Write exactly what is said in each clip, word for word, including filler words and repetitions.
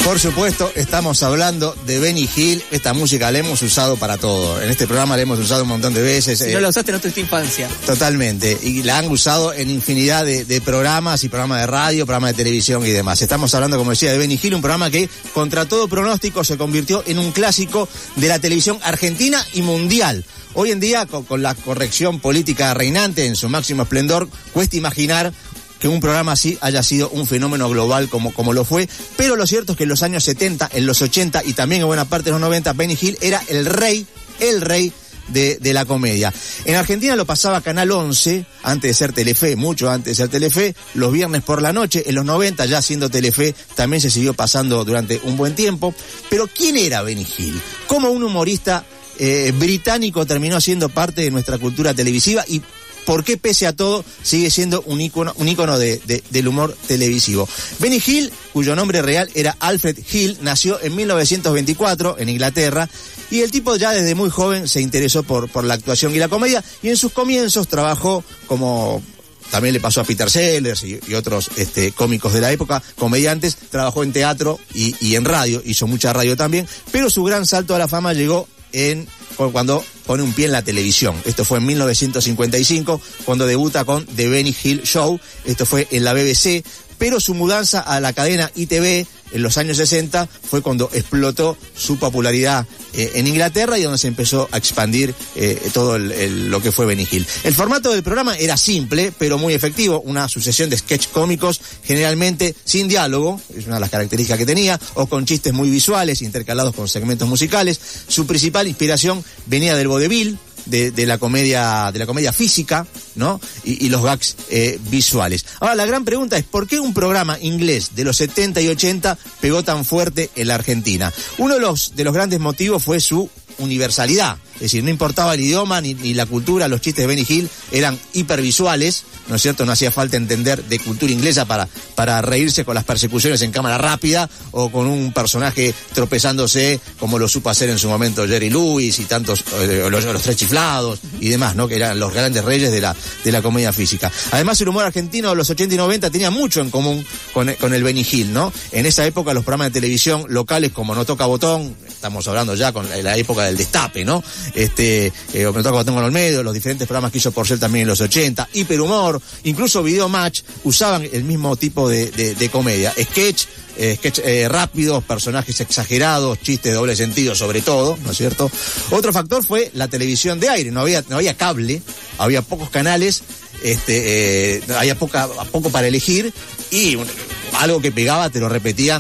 Por supuesto, estamos hablando de Benny Hill. Esta música la hemos usado para todo. En este programa la hemos usado un montón de veces. Si eh, no la usaste, no tuviste infancia. Totalmente. Y la han usado en infinidad de, de programas y programas de radio, programas de televisión y demás. Estamos hablando, como decía, de Benny Hill, un programa que, contra todo pronóstico, se convirtió en un clásico de la televisión argentina y mundial. Hoy en día, con, con la corrección política reinante en su máximo esplendor, cuesta imaginar que un programa así haya sido un fenómeno global como, como lo fue, pero lo cierto es que en los años setenta, en los ochenta y también en buena parte de los noventa, Benny Hill era el rey, el rey de, de la comedia. En Argentina lo pasaba Canal once, antes de ser Telefe, mucho antes de ser Telefe, los viernes por la noche. En los noventa, ya siendo Telefe, también se siguió pasando durante un buen tiempo. Pero ¿quién era Benny Hill? ¿Cómo un humorista eh, británico terminó siendo parte de nuestra cultura televisiva y por qué, pese a todo, sigue siendo un ícono, un ícono de, de, del humor televisivo? Benny Hill, cuyo nombre real era Alfred Hill, nació en mil novecientos veinticuatro en Inglaterra, y el tipo ya desde muy joven se interesó por, por la actuación y la comedia, y en sus comienzos trabajó como... También le pasó a Peter Sellers y, y otros este, cómicos de la época, comediantes, trabajó en teatro y, y en radio, hizo mucha radio también, pero su gran salto a la fama llegó en cuando pone un pie en la televisión. Esto fue en mil novecientos cincuenta y cinco, cuando debuta con The Benny Hill Show. Esto fue en la B B C, pero su mudanza a la cadena I T V en los años sesenta fue cuando explotó su popularidad eh, en Inglaterra, y donde se empezó a expandir eh, todo el, el, lo que fue Benny Hill. El formato del programa era simple, pero muy efectivo, una sucesión de sketch cómicos, generalmente sin diálogo, es una de las características que tenía, o con chistes muy visuales, intercalados con segmentos musicales. Su principal inspiración venía del vodevil, De, de la comedia de la comedia física, ¿no? Y, y los gags eh, visuales. Ahora, la gran pregunta es, ¿por qué un programa inglés de los setenta y ochenta pegó tan fuerte en la Argentina? Uno de los, de los grandes motivos fue su universalidad. Es decir, no importaba el idioma ni, ni la cultura, los chistes de Benny Hill eran hipervisuales, ¿no es cierto? No hacía falta entender de cultura inglesa para, para reírse con las persecuciones en cámara rápida o con un personaje tropezándose como lo supo hacer en su momento Jerry Lewis y tantos, eh, los, los tres chiflados y demás, ¿no? Que eran los grandes reyes de la, de la comedia física. Además, el humor argentino de los ochenta y noventa tenía mucho en común con, con el Benny Hill, ¿no? En esa época los programas de televisión locales como No Toca Botón, estamos hablando ya con la época del Destape, ¿no? Este, eh, No Toca Botón con Olmedo, los diferentes programas que hizo Porcel también en los ochenta, Hiperhumor, incluso Video Match, usaban el mismo tipo de, de, de comedia. Sketch, eh, sketch eh, rápidos, personajes exagerados, chistes de doble sentido sobre todo, ¿no es cierto? Otro factor fue la televisión de aire, no había, no había cable, había pocos canales, este, eh, había poca, poco para elegir, y un, algo que pegaba te lo repetían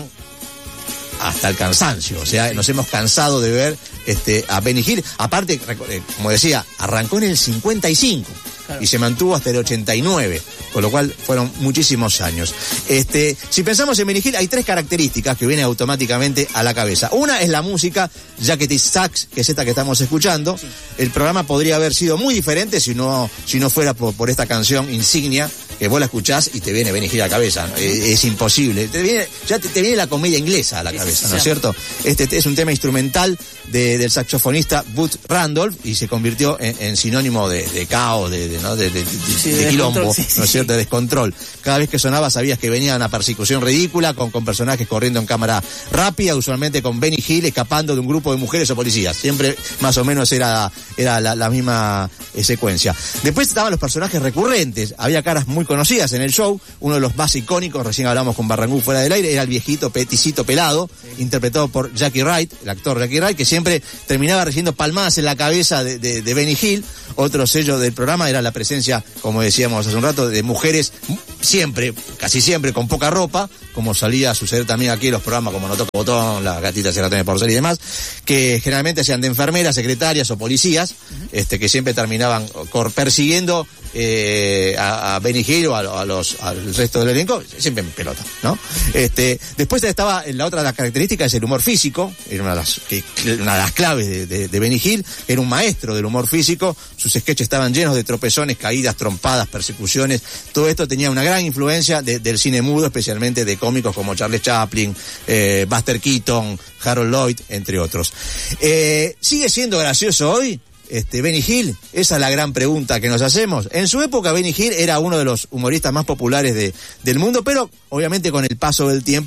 hasta el cansancio. O sea, nos hemos cansado de ver este a Benny Hill. Aparte, como decía, arrancó en el cincuenta y cinco, claro, y se mantuvo hasta el ochenta y nueve, con lo cual fueron muchísimos años. Este, si pensamos en Benny Hill, hay tres características que vienen automáticamente a la cabeza. Una es la música, Jacket Sax, que es esta que estamos escuchando. Sí. El programa podría haber sido muy diferente si no, si no fuera por, por esta canción insignia, que vos la escuchás y te viene Benny Hill a la cabeza, ¿no? Es, es imposible. Te viene, ya te, te viene la comedia inglesa a la cabeza, ¿no es cierto? Este es un tema instrumental de, del saxofonista Butch Randolph, y se convirtió en, en sinónimo de, de caos, de, de, ¿no? de, de, de, sí, de, de quilombo, sí, sí, ¿no es cierto? De descontrol. Cada vez que sonaba sabías que venía una persecución ridícula, con, con personajes corriendo en cámara rápida, usualmente con Benny Hill escapando de un grupo de mujeres o policías. Siempre más o menos era, era la, la misma eh, secuencia. Después estaban los personajes recurrentes. Había caras muy conocidas en el show. Uno de los más icónicos, recién hablamos con Barrangú fuera del aire, era el viejito peticito pelado, sí, interpretado por Jackie Wright, el actor Jackie Wright, que siempre terminaba recibiendo palmadas en la cabeza de, de, de Benny Hill. Otro sello del programa era la presencia, como decíamos hace un rato, de mujeres siempre, casi siempre, con poca ropa, como solía suceder también aquí en los programas como No Toca Botón, La Gatita se la tiene por ser y demás, que generalmente sean de enfermeras, secretarias o policías, uh-huh, este, que siempre terminaban persiguiendo eh, a, a Benny Hill o a, a los, al resto del elenco, siempre en pelota, ¿no? Este, después estaba, la otra de las características es el humor físico, era una de las, que, una de las claves de, de, de Benny Hill, era un maestro del humor físico, sus sketches estaban llenos de tropezones, caídas, trompadas, persecuciones, todo esto tenía una gran influencia de, del cine mudo, especialmente de cómicos como Charles Chaplin, eh, Buster Keaton, Harold Lloyd, entre otros. Eh, ¿Sigue siendo gracioso hoy este Benny Hill? Esa es la gran pregunta que nos hacemos. En su época Benny Hill era uno de los humoristas más populares de, del mundo, pero obviamente con el paso del tiempo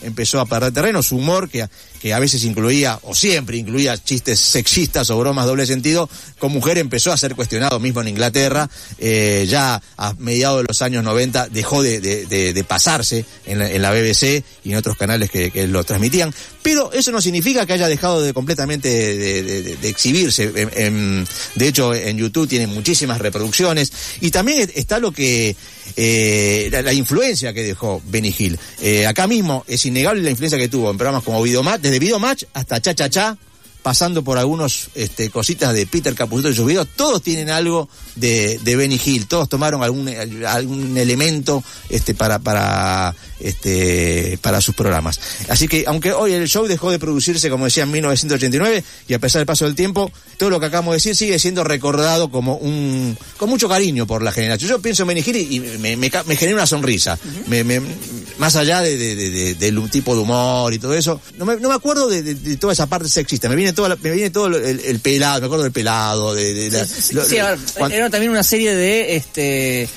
empezó a perder terreno, su humor, que, que a veces incluía, o siempre incluía chistes sexistas o bromas doble sentido, con mujer empezó a ser cuestionado mismo en Inglaterra, eh, ya a mediados de los años noventa dejó de, de, de, de pasarse en la, en la B B C y en otros canales que, que lo transmitían, pero eso no significa que haya dejado de completamente de, de, de, de exhibirse. En, en, de hecho, en YouTube tiene muchísimas reproducciones, y también está lo que eh, la, la influencia que dejó Benny Hill. Eh, acá mismo es innegable la influencia que tuvo en programas como Videomatch, desde Videomatch hasta Cha Cha Cha, pasando por algunos este, cositas de Peter Capusotto y sus videos, todos tienen algo de, de Benny Hill, todos tomaron algún algún elemento este para para este para sus programas. Así que, aunque hoy el show dejó de producirse, como decía, en mil novecientos ochenta y nueve, y a pesar del paso del tiempo, todo lo que acabamos de decir sigue siendo recordado como un con mucho cariño por la generación. Yo pienso en Benny Hill y me, me, me genera una sonrisa, uh-huh. me, me, más allá de, de, de, de, del tipo de humor y todo eso, no me, no me acuerdo de, de, de toda esa parte sexista, me viene toda la, me viene todo el, el pelado, me acuerdo del pelado, de, de la, sí, sí, lo, sí, ahora, cuando... era también una serie de este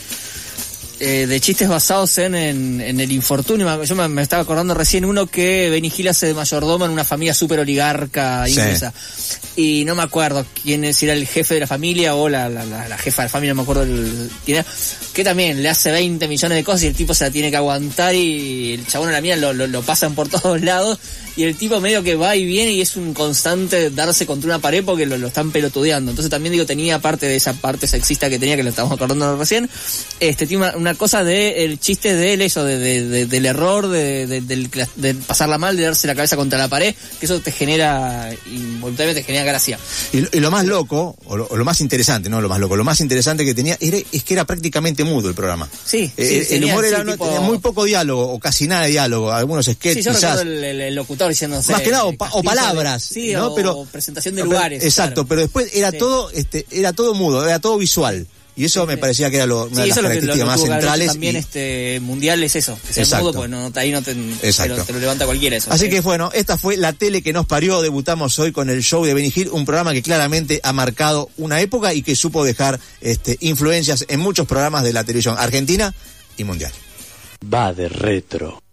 eh, de chistes basados en, en, en el infortunio. Yo me, me estaba acordando recién uno que Benny Hill hace de mayordomo en una familia súper oligarca inglesa. Sí. Y no me acuerdo quién es, si era el jefe de la familia o la, la, la, la jefa de la familia, no me acuerdo el, quién era, que también le hace veinte millones de cosas y el tipo se la tiene que aguantar, y el chabón a la mía lo, lo, lo pasan por todos lados, y el tipo medio que va y viene y es un constante darse contra una pared porque lo, lo están pelotudeando. Entonces también digo, tenía parte de esa parte sexista que tenía, que lo estábamos acordando recién, este tiene una, una cosa de el chiste de él, eso de, de, de del error, de, de, de, de pasarla mal, de darse la cabeza contra la pared, que eso te genera, involuntariamente te genera gracia. Y lo, y lo más loco, o lo, o lo más interesante, no lo más loco, lo más interesante que tenía era, es que era prácticamente mudo el programa. Sí, eh, sí el tenía, humor era, sí, no, tipo... tenía muy poco diálogo, o casi nada de diálogo, algunos sketches. Sí, yo quizás. recuerdo el, el, el locutor diciéndose. Más que nada, o, pa, o palabras. De, sí, ¿no? o pero, presentación de pero, lugares. Exacto, claro. Pero después era sí. todo, este, era todo mudo, era todo visual. Y eso sí, me sí. parecía que era lo, una sí, de las eso características lo que, lo, más lo centrales. También y... este mundial es eso, que sea mudo, pues no, ahí no te, te, lo, te lo levanta cualquiera eso. Así ¿sí? que bueno, esta fue La Tele que nos parió. Debutamos hoy con el show de Benny Hill, un programa que claramente ha marcado una época y que supo dejar este, influencias en muchos programas de la televisión argentina y mundial. Va de retro.